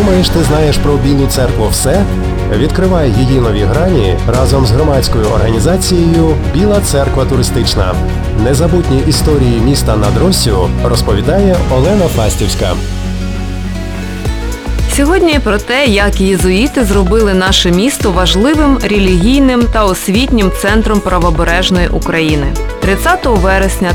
Думаєш, ти знаєш про Білу церкву все? Відкривай її нові грані разом з громадською організацією «Біла церква туристична». Незабутні історії міста над Россю розповідає Олена Фастівська. Сьогодні про те, як єзуїти зробили наше місто важливим релігійним та освітнім центром правобережної України. 30 вересня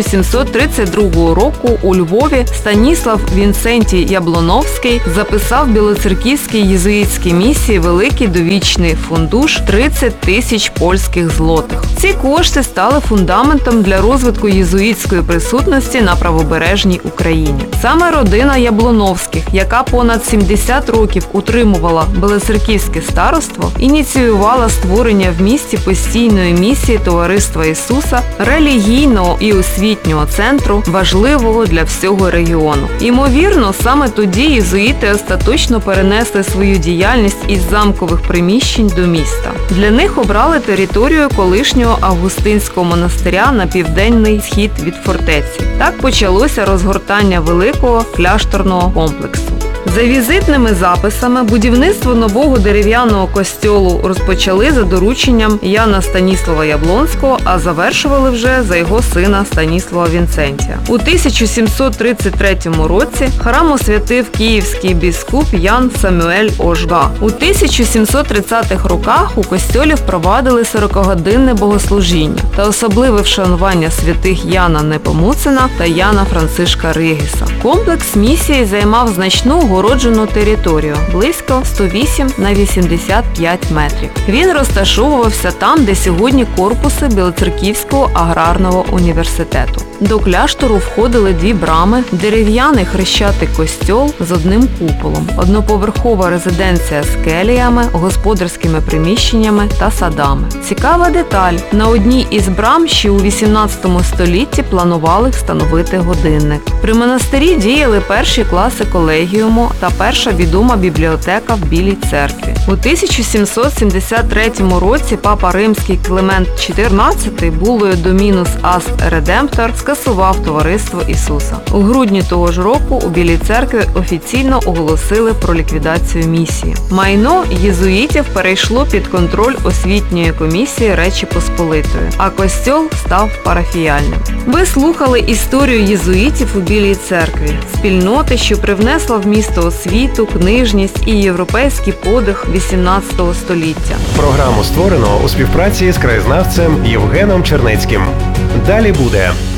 1732 року у Львові Станіслав Вінцентій Яблоновський записав білоцерківській єзуїтській місії великий довічний фундуш 30 тисяч польських злотих. Ці кошти стали фундаментом для розвитку єзуїтської присутності на правобережній Україні. Саме родина Яблоновських, яка понад 70 років утримувала Білоцерківське староство, ініціювала створення в місті постійної місії Товариства Ісуса, релігійного і освітнього центру, важливого для всього регіону. Ймовірно, саме тоді єзуїти остаточно перенесли свою діяльність із замкових приміщень до міста. Для них обрали територію колишнього Августинського монастиря на південний схід від фортеці. Так почалося розгортання великого кляшторного комплексу. За візитними записами, будівництво нового дерев'яного костьолу розпочали за дорученням Яна Станіслава Яблонського, а завершували вже за його сина Станіслава Вінцентія. У 1733 році храм освятив київський біскуп Ян Самуель Ожга. У 1730-х роках у костьолі впровадили 40-годинне богослужіння та особливе вшанування святих Яна Непомуцена та Яна Францишка Регіса. Комплекс місії займав значну огороджену територію – близько 108 на 85 метрів. Він розташовувався там, де сьогодні корпуси Білоцерківського аграрного університету. До кляштору входили дві брами, дерев'яний хрещатий костьол з одним куполом, одноповерхова резиденція з келіями, господарськими приміщеннями та садами. Цікава деталь – на одній із брам ще у 18 столітті планували встановити годинник. При монастирі діяли перші класи колегіуму та перша відома бібліотека в Білій церкві. У 1773 році папа Римський Климент XIV булою Домінус Аст Редемптор скасував Товариство Ісуса. У грудні того ж року у Білій церкві офіційно оголосили про ліквідацію місії. Майно єзуїтів перейшло під контроль освітньої комісії Речі Посполитої, а костьол став парафіяльним. Ви слухали історію єзуїтів у Білій церкві, спільноти, що привнесла в місто освіту, книжність і європейський подих 18 століття. Програму створено у співпраці з краєзнавцем Євгеном Чернецьким. Далі буде.